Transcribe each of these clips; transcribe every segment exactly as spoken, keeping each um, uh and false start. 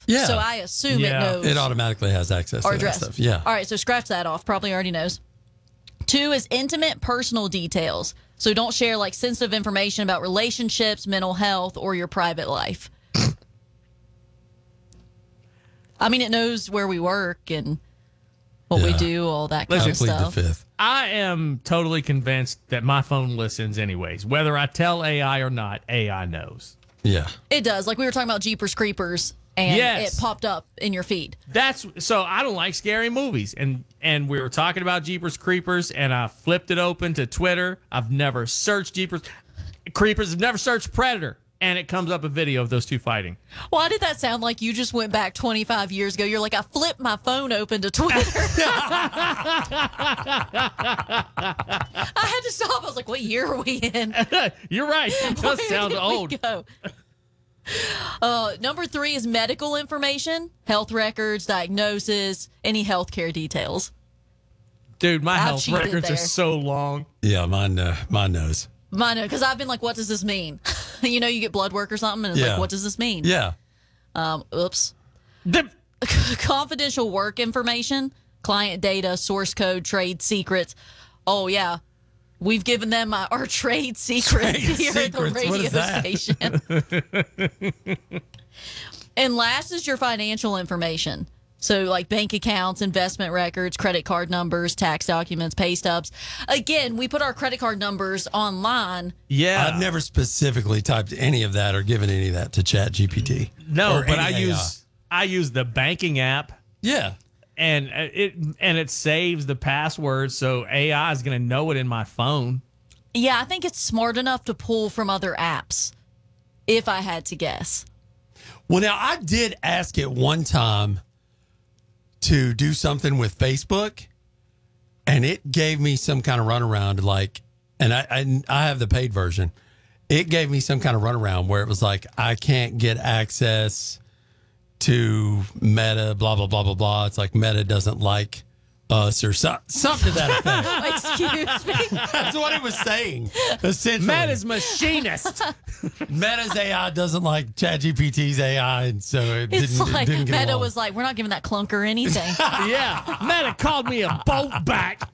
Yeah. So I assume Yeah. it knows. It automatically has access Our to that address. stuff. Yeah. All right, so scratch that off. Probably already knows. Two is intimate personal details. So don't share like sensitive information about relationships, mental health, or your private life. I mean, it knows where we work and what we Yeah. do, all that kind Listen, of Plead the stuff. fifth. I am totally convinced that my phone listens anyways. Whether I tell A I or not, A I knows. Yeah. It does. Like we were talking about Jeepers Creepers, and Yes. it popped up in your feed. That's so I don't like scary movies. And and we were talking about Jeepers Creepers, and I flipped it open to Twitter. I've never searched Jeepers Creepers. I've never searched Predator. And it comes up a video of those two fighting. Why did that sound like you just went back twenty-five years ago? You're like, I flipped my phone open to Twitter. I had to stop. I was like, what year are we in? You're right. It does Where sound did we old. go? Uh, number three is medical information, health records, diagnosis, any healthcare details. Dude, my I health cheated records there. are so long. Yeah, mine, uh, mine knows. Mine, because I've been like, what does this mean? You know, you get blood work or something, and it's Yeah. like, what does this mean? Yeah. Um, oops. The- Confidential work information, client data, source code, trade secrets. Oh, yeah. We've given them uh, our trade secrets Trade here at the secrets? What radio is that? station. And last is your financial information. So, like bank accounts, investment records, credit card numbers, tax documents, pay stubs. Again, we put our credit card numbers online. yeah. I've never specifically typed any of that or given any of that to Chat G P T. No, Or but I any A I. use I use the banking app, Yeah. and it and it saves the password, so A I is going to know it in my phone. Yeah, I think it's smart enough to pull from other apps, if I had to guess. Well, now I did ask it one time to do something with Facebook, and it gave me some kind of runaround. Like, and I, I I have the paid version. It gave me some kind of runaround where it was like I can't get access to Meta, blah blah blah blah blah. It's like Meta doesn't like us or so, something to that effect. Excuse me. That's what it was saying. Essentially, Meta's machinist. Meta's A I doesn't like ChatGPT's A I, and so it It's didn't, like it didn't get Meta along. was like, we're not giving that clunker anything. Yeah, Meta called me a boat back.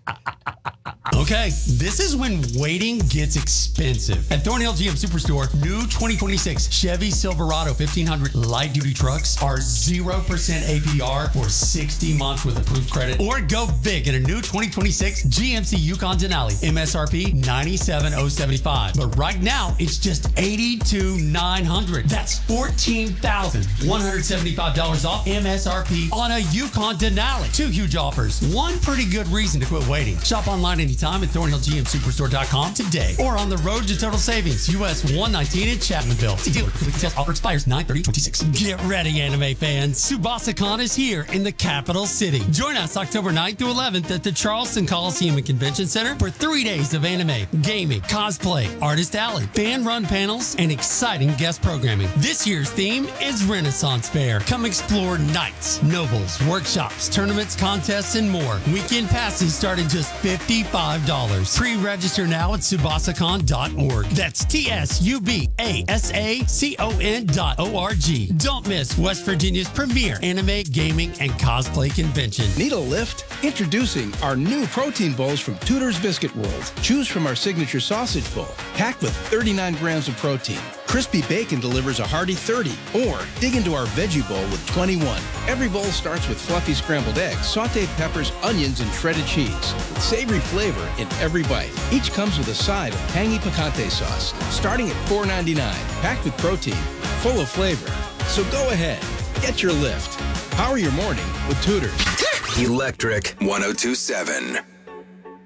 Okay, this is when waiting gets expensive. At Thornhill G M Superstore, new twenty twenty-six Chevy Silverado fifteen hundred light duty trucks are zero percent A P R for sixty months with approved credit. Or go big in a new twenty twenty-six G M C Yukon Denali. M S R P ninety-seven thousand seventy-five. But right now, it's just eighty-two thousand nine hundred. That's fourteen thousand one hundred seventy-five dollars off M S R P on a Yukon Denali. Two huge offers. One pretty good reason to quit waiting. Shop online anytime at thornhill g m superstore dot com today, or on the road to total savings, U S one nineteen in Chapmanville. See dealer. Complete sales offer expires nine thirty twenty-six. Get ready, anime fans. SubasaCon is here in the capital city. Join us October ninth through eleventh at the Charleston Coliseum and Convention Center for three days of anime, gaming, cosplay, artist alley, fan-run panels, and exciting guest programming. This year's theme is Renaissance Fair. Come explore nights, nobles, workshops, tournaments, contests, and more. Weekend passes start at just fifty-five dollars. Pre-register now at subasacon dot org. That's T S U B A S A C O N dot O R G. Don't miss West Virginia's premier anime, gaming, and cosplay convention. Need a lift? Introducing our new protein bowls from Tudor's Biscuit World. Choose from our signature sausage bowl, packed with thirty-nine grams of protein. Crispy bacon delivers a hearty thirty, or dig into our veggie bowl with twenty-one. Every bowl starts with fluffy scrambled eggs, sauteed peppers, onions, and shredded cheese, with savory flavor in every bite. Each comes with a side of tangy picante sauce, starting at four ninety-nine, packed with protein, full of flavor. So go ahead, get your lift. Power your morning with Tudor's. Electric one oh two seven.